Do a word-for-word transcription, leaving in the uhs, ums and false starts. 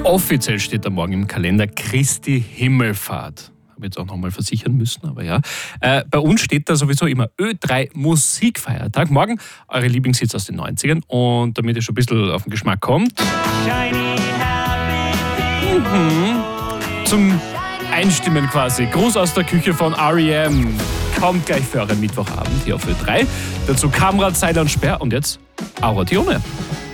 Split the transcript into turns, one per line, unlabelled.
Offiziell steht da morgen im Kalender Christi Himmelfahrt. Habe jetzt auch nochmal versichern müssen, aber ja. Äh, bei uns steht da sowieso immer Ö drei Musikfeiertag. Morgen eure Lieblingshits aus den neunzigern. Und damit ihr schon ein bisschen auf den Geschmack kommt, mhm. zum Einstimmen quasi. Gruß aus der Küche von R E M. Kommt gleich für euren Mittwochabend hier auf Ö drei. Dazu Kamera, Zeit und Sperr. Und jetzt Auratione.